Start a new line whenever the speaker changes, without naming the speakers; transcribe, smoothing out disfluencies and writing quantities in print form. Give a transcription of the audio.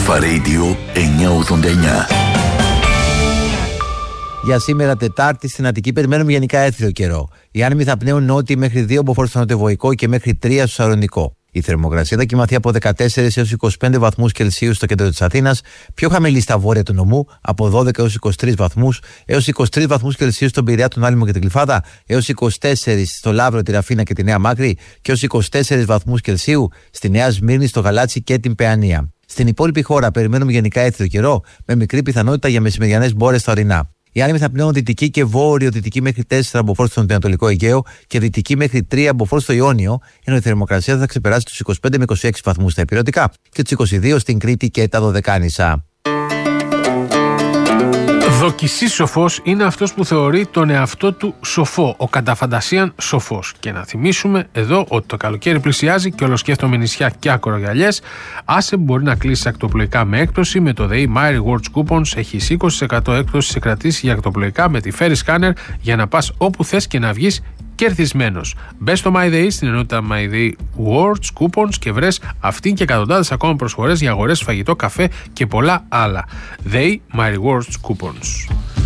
Αλφα Radio 989.
Για σήμερα Τετάρτη στην Αττική περιμένουμε γενικά έθριο καιρό. Οι άνεμοι θα πνέουν νότιοι μέχρι 2 μποφόρ στο νοτιοβοϊκό και μέχρι 3 στο Σαλονικό. Η θερμοκρασία θα κοιμαθεί από 14 έως 25 βαθμούς Κελσίου στο κέντρο της Αθήνας, πιο χαμηλή στα βόρεια του νομού, από 12 έως 23 βαθμούς, έως 23 βαθμούς Κελσίου στον Πειραιά, τον Άλυμο και την Γλυφάδα, έως 24 στο Λαύρο, τη Ραφίνα και τη Νέα Μάκρη και έως 24 βαθμούς Κελσίου στη Νέα Σμύρνη, στο Γαλάτσι και την Παιανία. Στην υπόλοιπη χώρα περιμένουμε γενικά έθριο καιρό, με μικρή πιθανότητα για μεσημεριανές μπόρες στα ορεινά. Οι άνεμοι θα πνέουν δυτική και βόρειο-δυτική μέχρι 4 μποφόρ στο νοτιοανατολικό Αιγαίο και δυτική μέχρι 3 μποφόρ στο Ιόνιο, ενώ η θερμοκρασία θα ξεπεράσει τους 25 με 26 βαθμούς στα ηπειρωτικά και τους 22 στην Κρήτη και τα Δωδεκάνησα.
Δοκισής σοφός είναι αυτός που θεωρεί τον εαυτό του σοφό, ο καταφαντασίαν σοφός. Και να θυμίσουμε εδώ ότι το καλοκαίρι πλησιάζει και όλο σκέφτομαι νησιά και ακρογιαλιές. Άσε μπορεί να κλείσει ακτοπλοϊκά με έκπτωση. Με το ΔΕΗ My Rewards Coupons έχεις 20% έκπτωση σε κρατήσεις για ακτοπλοϊκά με τη Ferry Scanner για να πας όπου θες και να βγεις κερδισμένος. Μπες στο MyDay στην ενότητα MyDay Rewards Coupons και βρες αυτήν και εκατοντάδες ακόμα προσφορές για αγορές, φαγητό, καφέ και πολλά άλλα. Day My Rewards Coupons.